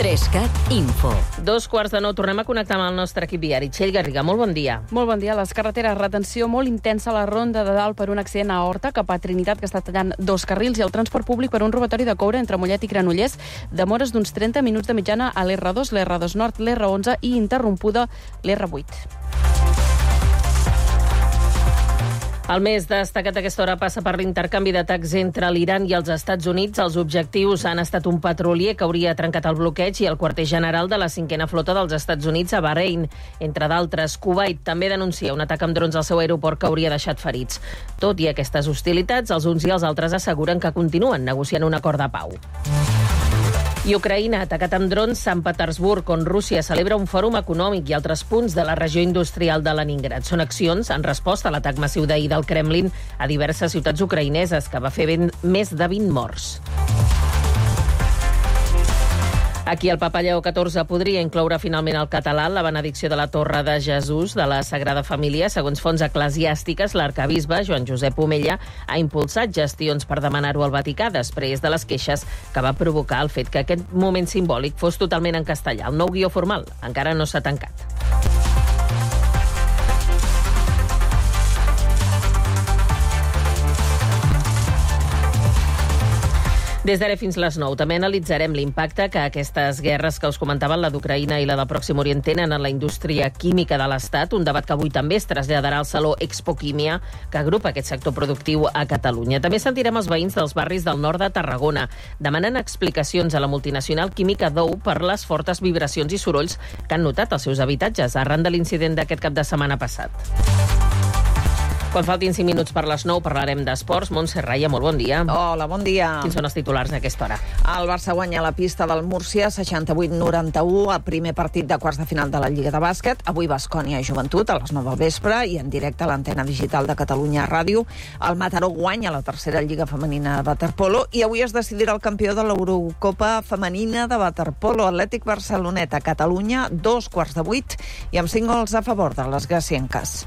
3CAT Info. 2:15, tornem a connectar amb el nostre equip viari. Txell Garriga, molt bon dia. Molt bon dia. A les carreteres, retenció molt intensa a la Ronda de Dalt per un accident a Horta, cap a Trinitat, que està tallant 2 carrils, i el transport públic per un robatori de coure entre Mollet i Granollers, demores d'uns 30 minuts de mitjana a l'R2, l'R2 Nord, l'R11 i interrompuda l'R8. El més destacat a aquesta hora passa per l'intercanvi d'atacs entre l'Iran i els Estats Units. Els objectius han estat un petrolier que hauria trencat el bloqueig i el quarter general de la 5a flota dels Estats Units a Bahrein. Entre d'altres, Kuwait també denuncia un atac amb drons al seu aeroport que hauria deixat ferits. Tot i aquestes hostilitats, els uns i els altres asseguren que continuen negociant un acord de pau. I Ucraïna ha atacat amb drons Sant Petersburg, on Rússia celebra un fòrum econòmic, i altres punts de la regió industrial de Leningrad. Són accions en resposta a l'atac massiu d'ahir del Kremlin a diverses ciutats ucraïneses, que va fer més de 20 morts. Aquí el papa Lleó XIV podria incloure finalment el català en la benedicció de la Torre de Jesús de la Sagrada Família. Segons fonts eclesiàstiques, l'arcabisbe Joan Josep Omella ha impulsat gestions per demanar-ho al Vaticà després de les queixes que va provocar el fet que aquest moment simbòlic fos totalment en castellà. El nou guió formal encara no s'ha tancat. Des d'ara fins les 9 també analitzarem l'impacte que aquestes guerres que us comentaven, la d'Ucraïna i la del Pròxim Orient, tenen en la indústria química de l'Estat, un debat que avui també es traslladarà al Saló Expo Químia, que agrupa aquest sector productiu a Catalunya. També sentirem els veïns dels barris del nord de Tarragona demanant explicacions a la multinacional química Dow per les fortes vibracions i sorolls que han notat als seus habitatges arran de l'incident d'aquest cap de setmana passat. Quan faltin 5 minuts per les 9 parlarem d'esports. Montse Raya, molt bon dia. Hola, bon dia. Quins són els titulars a aquesta hora? El Barça guanya la pista del Múrcia 68-91 al primer partit de quarts de final de la Lliga de Bàsquet. Avui Baskonia i Joventut a les 9 del vespre i en directe a l'antena digital de Catalunya Ràdio. El Mataró guanya la tercera Lliga femenina de waterpolo i avui es decidirà el campió de l'Eurocopa femenina de waterpolo. Atlètic Barceloneta, Catalunya, 7:15 i amb 5 gols a favor de les gacienques.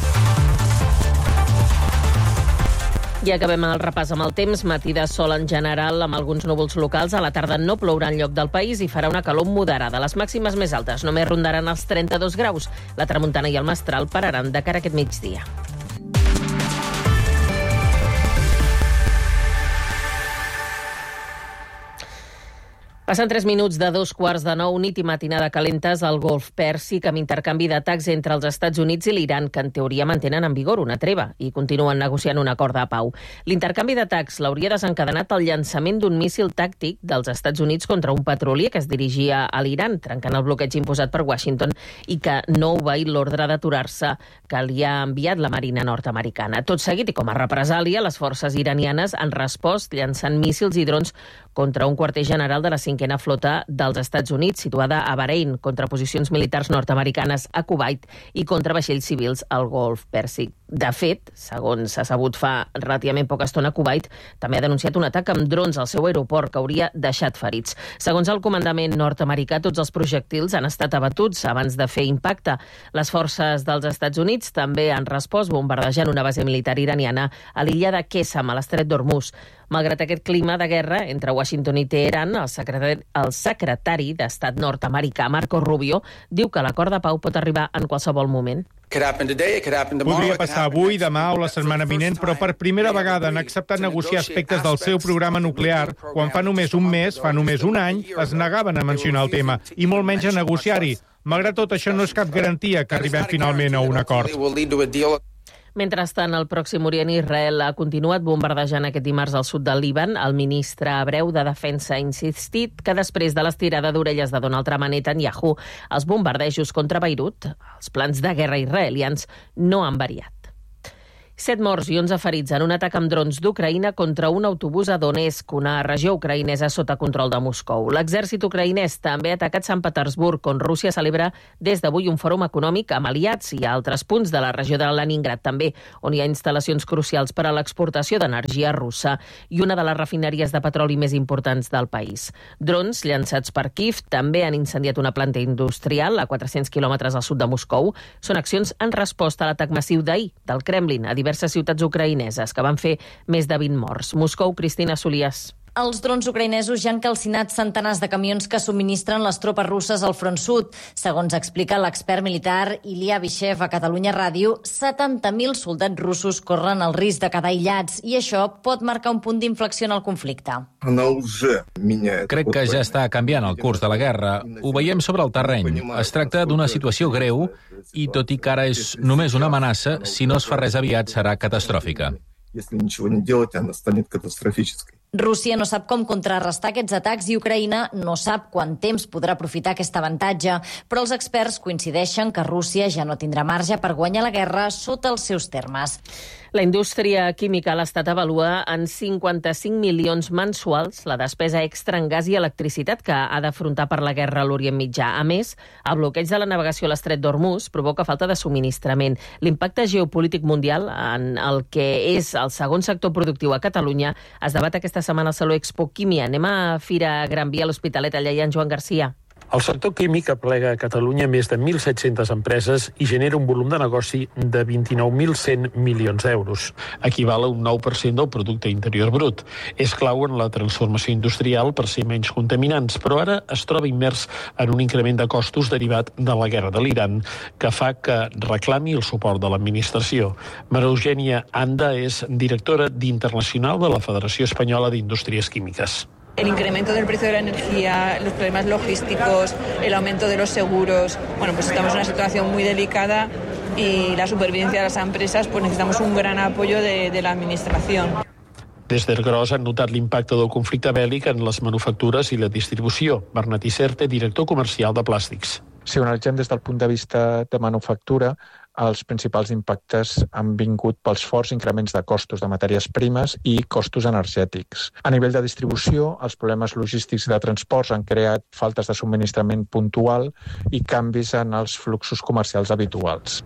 I acabem el repàs amb el temps. Matí de sol en general, amb alguns núvols locals. A la tarda no plourà enlloc del país i farà una calor moderada. Les màximes més altes només rondaran els 32 graus. La tramuntana i el mestral pararan de cara a aquest migdia. Passen 3 minuts de 2:15, nit i matinada calentes al Golf Pèrsic, amb intercanvi d'atacs entre els Estats Units i l'Iran, que en teoria mantenen en vigor una treva i continuen negociant un acord de pau. L'intercanvi d'atacs l'hauria desencadenat el llançament d'un míssil tàctic dels Estats Units contra un petrolier que es dirigia a l'Iran, trencant el bloqueig imposat per Washington i que no obeït l'ordre d'aturar-se que li ha enviat la Marina nord-americana. Tot seguit, i com a represàlia, les forces iranianes han respost llançant míssils i drons contra un quarter general de la 5a flota dels Estats Units, situada a Bahrein, contra posicions militars nord-americanes a Kuwait i contra vaixells civils al Golf Pèrsic. De fet, segons s'ha sabut fa relativament poca estona, Kuwait també ha denunciat un atac amb drons al seu aeroport que hauria deixat ferits. Segons el comandament nord-americà, tots els projectils han estat abatuts abans de fer impacte. Les forces dels Estats Units també han respost bombardejant una base militar iraniana a l'illa de Qesam, a l'estret d'Hormuz. Malgrat aquest clima de guerra entre Washington i Teheran, el secretari d'Estat nord-americà, Marco Rubio, diu que l'acord de pau pot arribar en qualsevol moment. Podria passar avui, demà o la setmana vinent, però per primera vegada han acceptat negociar aspectes del seu programa nuclear, quan fa només un mes, fa només un any, es negaven a mencionar el tema, i molt menys a negociar-hi. Malgrat tot, això no és cap garantia que arribem finalment a un acord. Mentrestant, el Pròxim Orient, Israel ha continuat bombardejant aquest dimarts al sud del Líban. El ministre hebreu de Defensa ha insistit que després de l'estirada d'orelles de Donald Trump a Netanyahu, els bombardejos contra Beirut, els plans de guerra israelians, no han variat. 7 morts i 11 ferits en un atac amb drons d'Ucraïna contra un autobús a Donetsk, una regió ucraïnesa sota control de Moscou. L'exèrcit ucraïnès també ha atacat Sant Petersburg, on Rússia celebra des d'avui un fòrum econòmic amb aliats, i a altres punts de la regió de Leningrad també, on hi ha instal·lacions crucials per a l'exportació d'energia russa i una de les refineries de petroli més importants del país. Drons llançats per Kiev també han incendiat una planta industrial a 400 quilòmetres al sud de Moscou. Són accions en resposta a l'atac massiu d'ahir del Kremlin a diverses ciutats ucraïneses que van fer més de 20 morts. Moscou, Cristina Solias. Els drons ucraïnesos ja han calcinat centenars de camions que subministren les tropes russes al front sud. Segons explica l'expert militar Ilya Vishev a Catalunya Ràdio, 70.000 soldats russos corren el risc de quedar aïllats i això pot marcar un punt d'inflexió en el conflicte. Crec que ja està canviant el curs de la guerra. Ho veiem sobre el terreny. Es tracta d'una situació greu i, tot i que ara és només una amenaça, si no es fa res aviat serà catastròfica. Rússia no sap com contrarrestar aquests atacs i Ucraïna no sap quant temps podrà aprofitar aquest avantatge, però els experts coincideixen que Rússia ja no tindrà marge per guanyar la guerra sota els seus termes. La indústria química a l'Estat avalua en 55 milions mensuals la despesa extra en gas i electricitat que ha d'afrontar per la guerra a l'Orient Mitjà. A més, el bloqueig de la navegació a l'estret d'Hormuz provoca falta de subministrament. L'impacte geopolític mundial en el que és el segon sector productiu a Catalunya es debat aquesta setmana al Saló Expo Químia. Anem a Fira Gran Via a l'Hospitalet, allà hi ha en Joan Garcia. El sector químic aplega a Catalunya més de 1.700 empreses i genera un volum de negoci de 29.100 milions d'euros. Equival a un 9% del producte interior brut. És clau en la transformació industrial per ser menys contaminants, però ara es troba immers en un increment de costos derivat de la guerra de l'Iran, que fa que reclami el suport de l'administració. Maria Eugènia Anda és directora d'Internacional de la Federació Espanyola d'Indústries Químiques. El incremento del precio de la energía, los problemas logísticos, el aumento de los seguros. Bueno, pues estamos en una situación muy delicada y la supervivencia de las empresas, pues necesitamos un gran apoyo de la administración. Des d'Ergros han notat l'impacte del conflicte bèl·lic en les manufactures i la distribució. Bernat Iserte, director comercial de Plàstics. Si ho analitzem des del punt de vista de manufactura, els principals impactes han vingut pels forts increments de costos de matèries primes i costos energètics. A nivell de distribució, els problemes logístics de transports han creat faltes de subministrament puntual i canvis en els fluxos comercials habituals.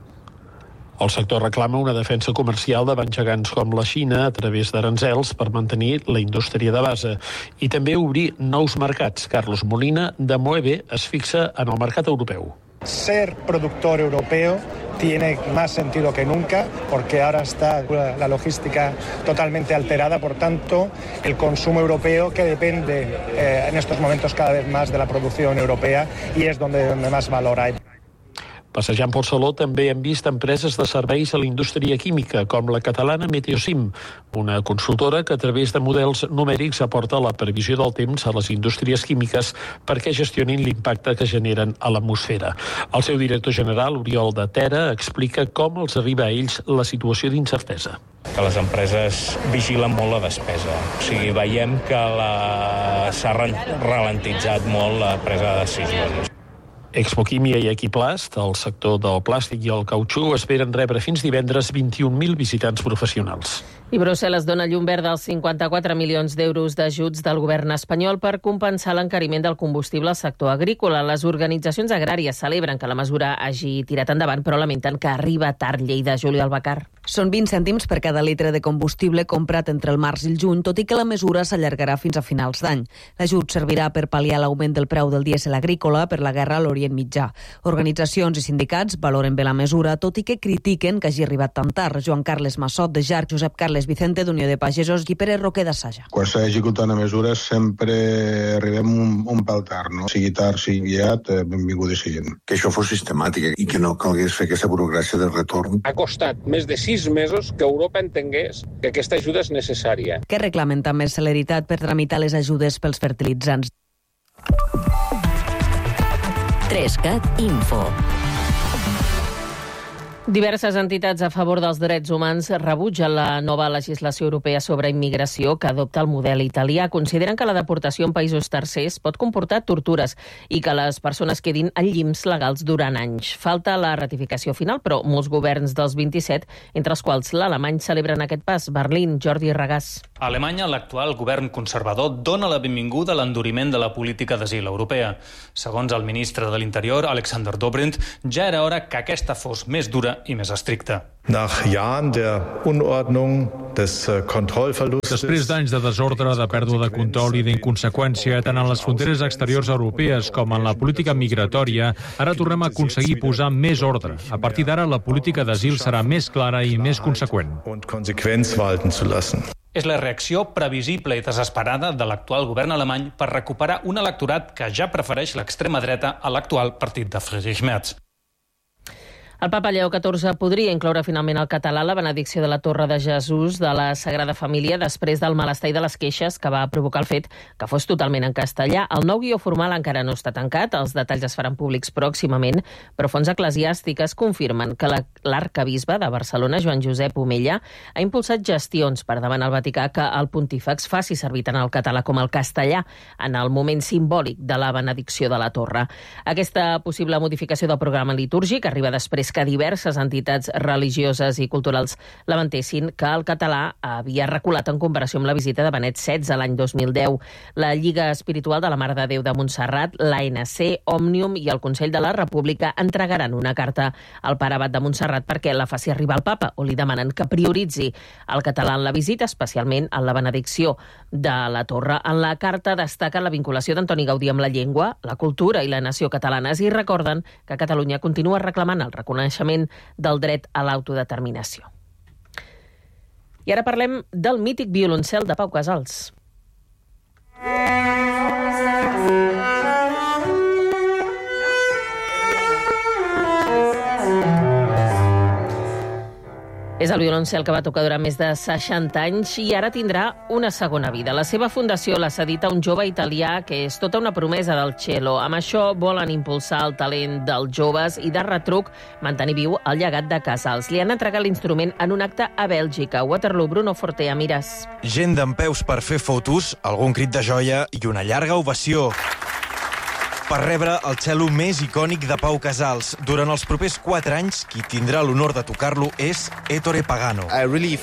El sector reclama una defensa comercial davant gegants com la Xina a través d'aranzels per mantenir la indústria de base i també obrir nous mercats. Carlos Molina, de Moeve, es fixa en el mercat europeu. Ser productor europeo tiene más sentido que nunca porque ahora está la logística totalmente alterada, por tanto el consumo europeo que depende en estos momentos cada vez más de la producción europea y es donde más valor hay. Passejant pel Saló també hem vist empreses de serveis a la indústria química, com la catalana Meteosim, una consultora que a través de models numèrics aporta la previsió del temps a les indústries químiques perquè gestionin l'impacte que generen a l'atmosfera. El seu director general, Oriol de Tera, explica com els arriba a ells la situació d'incertesa. Que les empreses vigilen molt la despesa. O sigui, veiem que s'ha ralentitzat molt la presa de decisions. Expoquímia i Equiplast, el sector del plàstic i el cautxú, esperen rebre fins divendres 21.000 visitants professionals. I Brussel·les dona llum verda als 54 milions d'euros d'ajuts del govern espanyol per compensar l'encariment del combustible al sector agrícola. Les organitzacions agràries celebren que la mesura hagi tirat endavant, però lamenten que arriba tard. Lleida, Juli Albacar. Són 20 cèntims per cada litre de combustible comprat entre el març i el juny, tot i que la mesura s'allargarà fins a finals d'any. L'ajut servirà per pal·liar l'augment del preu del dièsel agrícola per la guerra a l'Orient Mitjà. Organitzacions i sindicats valoren bé la mesura, tot i que critiquen que hagi arribat tan tard. Joan Carles Massot, de JARC, Josep Carles Vicente, d'Unió de Pagesos, i Pere Roquer, de Saja. Quan s'ha executat una mesura sempre arribem un pèl tard, no? Sigui tard, sigui aviat, benvingut i siguin. Que això fos sistemàtic i que no calgués fer aquesta burocràcia de retorn. Ha costat més de 6 mesos que Europa entengués que aquesta ajuda és necessària. Que reclamen també celeritat per tramitar les ajudes pels fertilitzants. 3CAT Info. Diverses entitats a favor dels drets humans rebutgen la nova legislació europea sobre immigració que adopta el model italià. Consideren que la deportació en països tercers pot comportar tortures i que les persones quedin en llimbs legals durant anys. Falta la ratificació final, però molts governs dels 27, entre els quals l'alemany, celebren aquest pas. Berlín, Jordi Regàs. A Alemanya, l'actual govern conservador dona la benvinguda a l'enduriment de la política d'asil europea. Segons el ministre de l'Interior, Alexander Dobrindt, ja era hora que aquesta fos més dura dura i més estricta. Nach Jahren der Unordnung, des Kontrollverlustes... Després d'anys de desordre, de pèrdua de control i d'inconseqüència, tant en les fronteres exteriors europees com en la política migratòria, ara tornem a aconseguir posar més ordre. A partir d'ara, la política d'asil serà més clara i més conseqüent. És la reacció previsible i desesperada de l'actual govern alemany per recuperar un electorat que ja prefereix l'extrema dreta a l'actual partit de Friedrich Merz. El papa Lleó XIV podria incloure finalment el català a la benedicció de la Torre de Jesús de la Sagrada Família després del malestar i de les queixes que va provocar el fet que fos totalment en castellà. El nou guió formal encara no està tancat, els detalls es faran públics pròximament, però fonts eclesiàstiques confirmen que l'arcabisbe de Barcelona, Joan Josep Omella, ha impulsat gestions per demanar al Vaticà que el pontífex faci servir tant el català com el castellà en el moment simbòlic de la benedicció de la Torre. Aquesta possible modificació del programa litúrgic arriba després que diverses entitats religioses i culturals lamentessin que el català havia reculat en comparació amb la visita de Benet XVI l'any 2010. La Lliga Espiritual de la Mare de Déu de Montserrat, l'ANC, Òmnium i el Consell de la República entregaran una carta al pare abat de Montserrat perquè la faci arribar al papa, o li demanen que prioritzi el català en la visita, especialment en la benedicció de la Torre. En la carta destaca la vinculació d'Antoni Gaudí amb la llengua, la cultura i la nació catalanes i recorden que Catalunya continua reclamant el reconeixement del dret a l'autodeterminació. I ara parlem del mític violoncel de Pau Casals. És el violoncel que va tocar durant més de 60 anys i ara tindrà una segona vida. La seva fundació l'ha cedit a un jove italià que és tota una promesa del cello. Amb això volen impulsar el talent dels joves i de retruc mantenir viu el llegat de Casals. Li han entregat l'instrument en un acte a Bèlgica. Waterloo, Bruno Fortea, mires. Gent dempeus per fer fotos, algun crit de joia i una llarga ovació per rebre el cello més icònic de Pau Casals. Durant els propers 4 anys, qui tindrà l'honor de tocar-lo és Ettore Pagano. He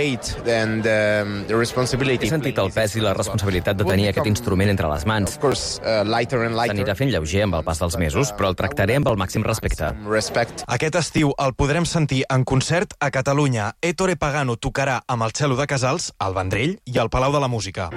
sentit el pes i la responsabilitat de tenir aquest instrument entre les mans. S'anirà fent lleuger amb el pas dels mesos, però el tractaré amb el màxim respecte. Aquest estiu el podrem sentir en concert a Catalunya. Ettore Pagano tocarà amb el cello de Casals, al Vendrell i al Palau de la Música.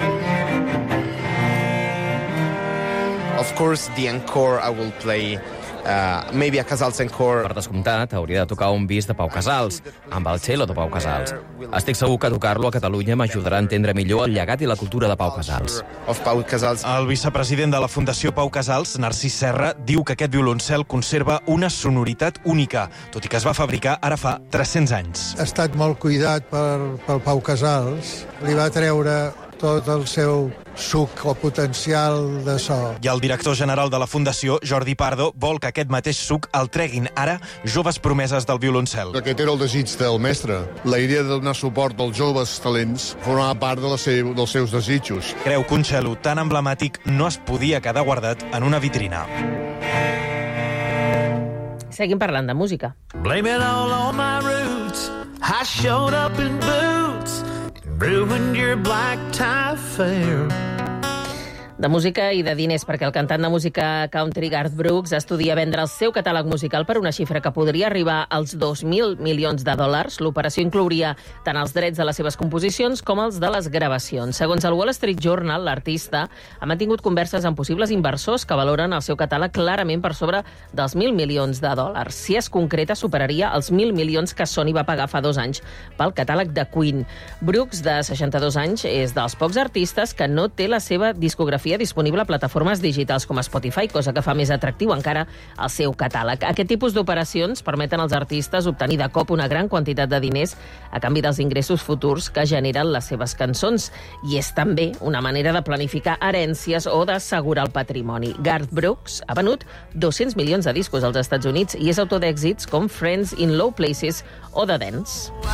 Of course, the encore I will play maybe a Casals encore. Per descomptat, hauria de tocar un bis de Pau Casals, amb el cello de Pau Casals. Estic segur que tocar-lo a Catalunya m'ajudarà a entendre millor el llegat i la cultura de Pau Casals. El vicepresident de la Fundació Pau Casals, Narcís Serra, diu que aquest violoncel conserva una sonoritat única, tot i que es va fabricar ara fa 300 anys. Ha estat molt cuidat pel Pau Casals. Li va treure tot el seu suc o potencial de so. I el director general de la Fundació, Jordi Pardo, vol que aquest mateix suc el treguin ara joves promeses del violoncel. Aquest era el desig del mestre. La idea de donar suport als joves talents formava part dels seus desitjos. Creu que un cello tan emblemàtic no es podia quedar guardat en una vitrina. Seguim parlant de música. Blame it all on my roots. I showed up in boots. Ruined your black tie affair. De música i de diners, perquè el cantant de música country Garth Brooks estudia vendre el seu catàleg musical per una xifra que podria arribar als 2.000 milions de dòlars. L'operació inclouria tant els drets de les seves composicions com els de les gravacions. Segons el Wall Street Journal, l'artista ha mantingut converses amb possibles inversors que valoren el seu catàleg clarament per sobre dels 1.000 milions de dòlars. Si es concreta, superaria els 1.000 milions que Sony va pagar fa 2 anys pel catàleg de Queen. Brooks, de 62 anys, és dels pocs artistes que no té la seva discografia disponible a plataformes digitals com Spotify, cosa que fa més atractiu encara el seu catàleg. Aquest tipus d'operacions permeten als artistes obtenir de cop una gran quantitat de diners a canvi dels ingressos futurs que generen les seves cançons. I és també una manera de planificar herències o d'assegurar el patrimoni. Garth Brooks ha venut 200 milions de discos als Estats Units i és autor d'èxits com Friends in Low Places o The Dance.